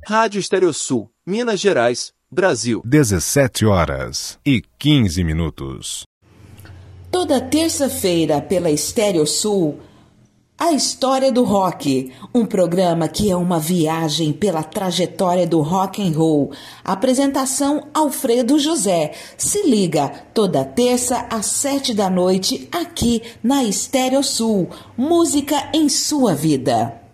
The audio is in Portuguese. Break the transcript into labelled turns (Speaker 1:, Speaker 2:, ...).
Speaker 1: Rádio Estereosul, Minas Gerais, Brasil.
Speaker 2: 17h15.
Speaker 3: Toda terça-feira pela Estereosul, A História do Rock, um programa que é uma viagem pela trajetória do rock and roll. Apresentação Alfredo José. Se liga, toda terça às 7 da noite, aqui na Estereosul. Música em sua vida.